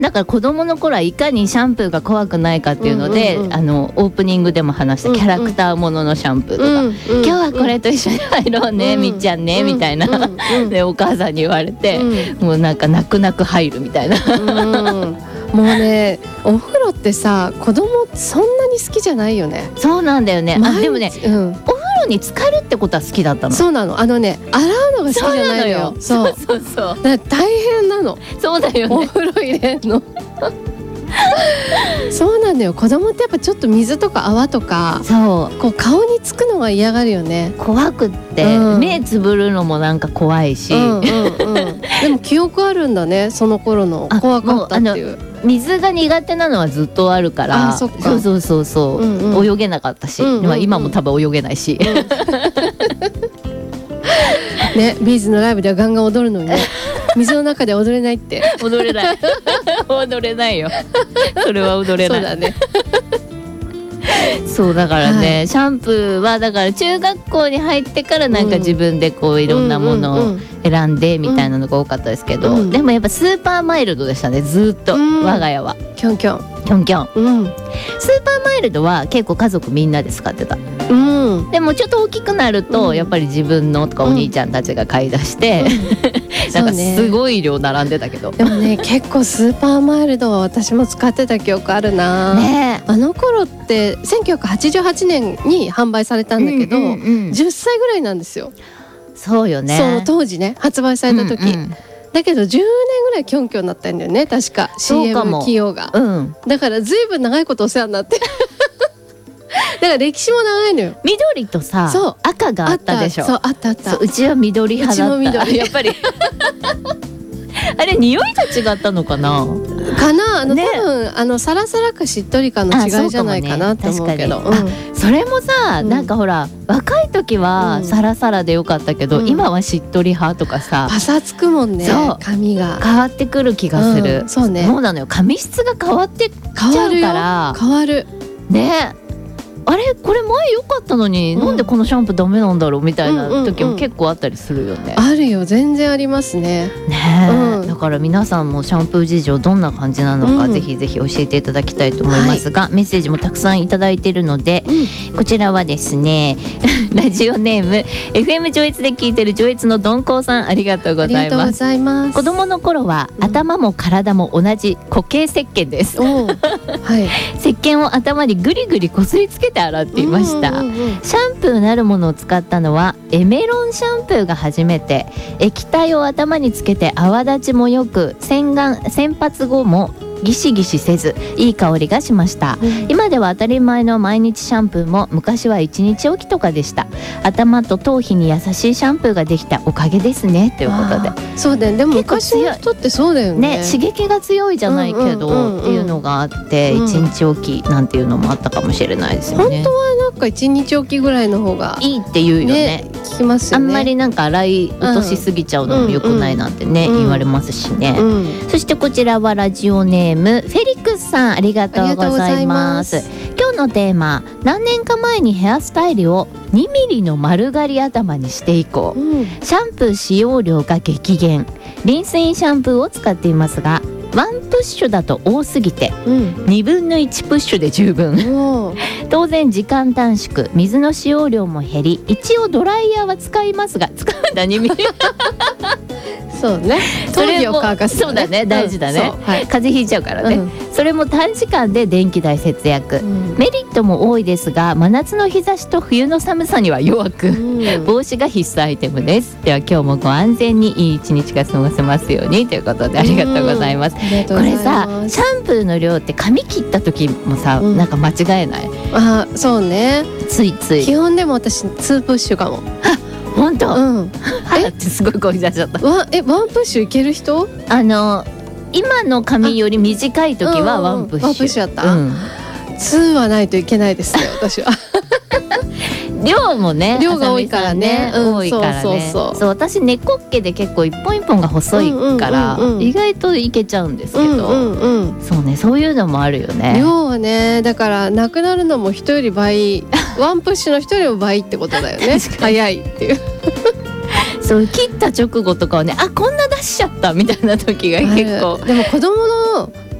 だから子供の頃はいかにシャンプーが怖くないかっていうので、オープニングでも話したキャラクターもののシャンプーとか、今日はこれと一緒に入ろうね、みっちゃんね、みたいな、でお母さんに言われて、もうなんか泣く泣く入るみたいな、 もうね、お風呂ってさ、子供そんなに好きじゃないよね。 そうなんだよね。でもね、お風呂に浸かるってことは好きだったの。 そうなの。洗うのが好きじゃないのよ。 そうだから大変なの。 そうだよね。 お風呂入れんのそうなんだよ。子供ってやっぱちょっと水とか泡とか、こう顔につくのが嫌がるよね。 怖くって、目つぶるのもなんか怖いし、でも記憶あるんだね、その頃の怖かったっていう。 水が苦手なのはずっとあるから、そう、泳げなかったし、今も多分泳げないし、 ね、ビーズのライブではガンガン踊るのにね、水の中で踊れないって。 踊れない踊れないよ、それは踊れない。 そうだねそうだからね、シャンプーはだから中学校に入ってからなんか自分でこういろんなものを選んでみたいなのが多かったですけど、でもやっぱスーパーマイルドでしたね、ずっと、我が家は。 キョンキョンキョンキョン、スーパーマイルドは結構家族みんなで使ってた。でもちょっと大きくなると、やっぱり自分のとかお兄ちゃんたちが買い出して、なんかすごい量並んでたけど、 でもね、結構スーパーマイルドは私も使ってた記憶あるな、ね、あの頃って1988年に販売されたんだけど、10歳ぐらいなんですよ。 そうよね。 そう当時ね、発売された時、だけど10年ぐらいキョンキョンになったんだよね、確か CM 起用が、だからずいぶん長いことお世話になってだから歴史も長いのよ。 緑とさ、赤があったでしょ。 そう、あったあった。 うちは緑派だった。 うちも緑やっぱりあれ匂いが違ったのかな、 多分サラサラかしっとりかの違いじゃないかなと思うけど、 それもさ、なんかほら若い時はサラサラでよかったけど、今はしっとり派とかさ、 パサつくもんね、髪が変わってくる気がする。 そうね、 そうなのよ、髪質が変わってきちゃうから。 変わるね。あれこれ前良かったのに、なんでこのシャンプーダメなんだろうみたいな時も結構あったりするよね。 あるよ、全然ありますね。 だから皆さんもシャンプー事情どんな感じなのか、ぜひぜひ教えていただきたいと思いますが、メッセージもたくさんいただいているので、こちらはですねラジオネーム FM 上越で聞いてる上越のどんこうさん、ありがとうございます。子供の頃は、頭も体も同じ固形石鹸です、石鹸を頭にぐりぐりこすりつけて洗っていました。シャンプーなるものを使ったのはエメロンシャンプーが初めて、液体を頭につけて泡立ちもよく、洗髪後もギシギシせずいい香りがしました、今では当たり前の毎日シャンプーも昔は1日おきとかでした。頭と頭皮に優しいシャンプーができたおかげですね、ということで。 そうだよね、でも昔の人ってそうだよね、 刺激が強いじゃないけどっていうのがあって、1日おきなんていうのもあったかもしれないですよね。 本当はなんか1日おきぐらいの方がいいって言うよね、 聞きますよね。 あんまりなんか洗い落としすぎちゃうのも良くないなんてね、言われますしね、そしてこちらはラジオネームフェリックスさん、ありがとうございます。今日のテーマ、何年か前にヘアスタイルを2ミリの丸刈り頭にしていこう、シャンプー使用量が激減、リンスインシャンプーを使っていますが、ワンプッシュだと多すぎて、2分の1プッシュで十分当然時間短縮、水の使用量も減り、一応ドライヤーは使いますが、使うんだ2ミリそうね、頭皮を乾かす、 そうだね、大事だね、風邪ひいちゃうからね、それも短時間で電気代節約、メリットも多いですが、真夏の日差しと冬の寒さには弱く、帽子が必須アイテムです。では今日もご安全にいい一日が過ごせますようにということで、ありがとうございます。これさ、シャンプーの量って髪切った時もさ、なんか間違えない？ そうね、 ついつい。 基本でも私2プッシュかも。 本当？ってすごい声出しちゃった。 ワンプッシュいける人？ 今の髪より短い時はワンプッシュ。 ワンプッシュだった。2はないといけないですね、私は。 量もね、 量が多いからね、 多いからね。そう、私猫っ毛で結構一本一本が細いから意外といけちゃうんですけど、そうね、そういうのもあるよね。 量はね、だからなくなるのも人より倍ワンプッシュの人よりも倍ってことだよね。早いっていうそう切った直後とかはね、あこんな出しちゃったみたいな時が結構。 でも子供の